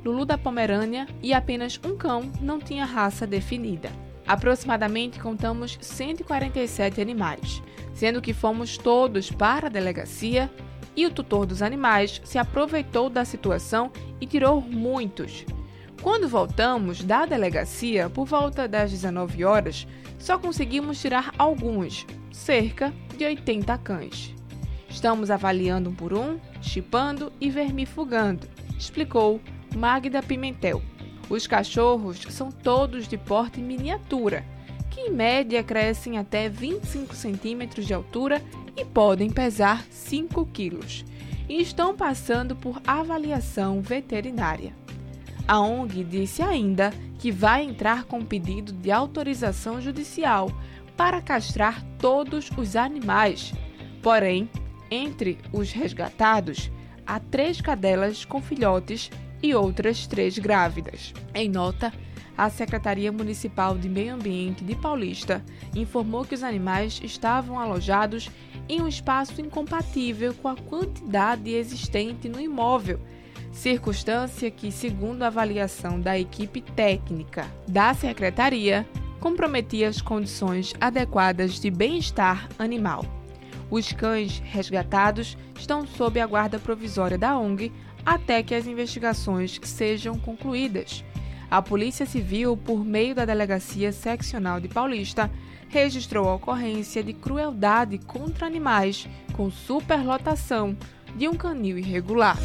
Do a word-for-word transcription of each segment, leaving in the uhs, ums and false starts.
Lulu da Pomerânia e apenas um cão não tinha raça definida. Aproximadamente contamos cento e quarenta e sete animais, sendo que fomos todos para a delegacia e o tutor dos animais se aproveitou da situação e tirou muitos. Quando voltamos da delegacia, por volta das dezenove horas, só conseguimos tirar alguns, cerca de oitenta cães. Estamos avaliando um por um, chipando e vermifugando, explicou Magda Pimentel. Os cachorros são todos de porte miniatura, que em média crescem até vinte e cinco centímetros de altura e podem pesar cinco quilos, e estão passando por avaliação veterinária. A O N G disse ainda que vai entrar com pedido de autorização judicial para castrar todos os animais. Porém, entre os resgatados, há três cadelas com filhotes e outras três grávidas. Em nota, a Secretaria Municipal de Meio Ambiente de Paulista informou que os animais estavam alojados em um espaço incompatível com a quantidade existente no imóvel, circunstância que, segundo a avaliação da equipe técnica da Secretaria, comprometia as condições adequadas de bem-estar animal. Os cães resgatados estão sob a guarda provisória da O N G até que as investigações sejam concluídas. A Polícia Civil, por meio da Delegacia Seccional de Paulista, registrou a ocorrência de crueldade contra animais com superlotação de um canil irregular.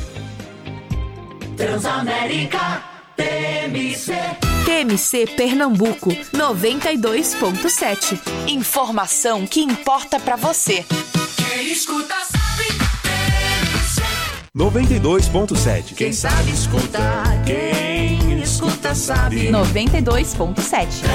Transamérica T M C. T M C Pernambuco noventa e dois ponto sete. Informação que importa para você. Quem escuta sabe. T M C noventa e dois ponto sete. Quem sabe escuta. Quem escuta sabe. noventa e dois ponto sete.